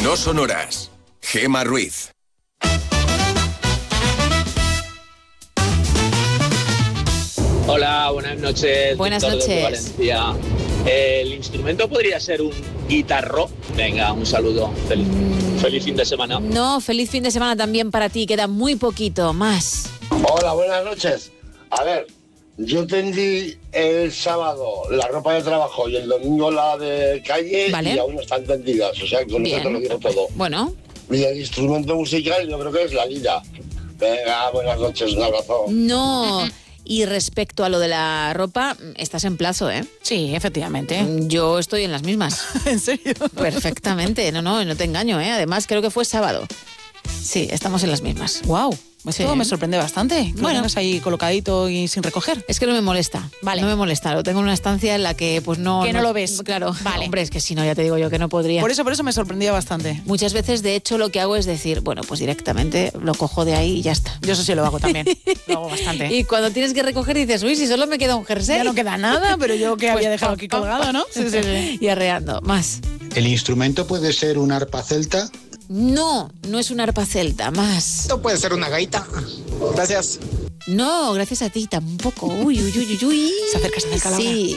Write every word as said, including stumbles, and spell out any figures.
No sonoras. Gemma Ruiz. Hola, buenas noches. Buenas Víctor desde noches. Valencia. El instrumento podría ser un guitarro. Venga, un saludo. Feliz, Mm. feliz fin de semana. No, feliz fin de semana también para ti. Queda muy poquito más. Hola, buenas noches. A ver, yo tendí el sábado la ropa de trabajo y el domingo la de calle, Vale. y aún no están tendidas. O sea, con Bien. eso te lo digo todo. Bueno, Y el instrumento musical yo creo que es la lira. Venga, buenas noches, un abrazo. no. Y respecto a lo de la ropa, estás en plazo, ¿eh? Sí, efectivamente. Yo estoy en las mismas. ¿En serio? Perfectamente. No, no, no te engaño, ¿eh? Además, creo que fue sábado. Sí, estamos en las mismas. Wow, esto Sí. me sorprende bastante. Que lo Bueno. tengas ahí colocadito y sin recoger. Es que no me molesta. Vale. No me molesta. Lo tengo en una estancia en la que, pues no. Que no lo ves. Claro. Vale. Hombre, es que si no, ya te digo yo que no podría. Por eso, por eso me sorprendía bastante. Muchas veces, de hecho, lo que hago es decir, bueno, pues directamente lo cojo de ahí y ya está. Yo eso sí lo hago también. Lo hago bastante. Y cuando tienes que recoger dices, uy, si solo me queda un jersey. Ya no queda nada, pero yo que Pues había dejado pam, aquí pam, colgado, ¿no? Sí, sí, sí. Y arreando. Más. ¿El instrumento puede ser un arpa celta? No, no es una arpa celta. Más. Esto puede ser una gaita. Gracias. No, gracias a ti tampoco. Uy, uy, uy, uy, uy. Se acerca, se acerca la hora. Sí.